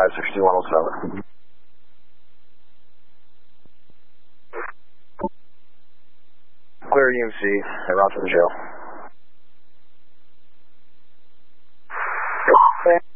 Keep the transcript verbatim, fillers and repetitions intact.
five six two one oh seven. Clear E M C, and route to the jail.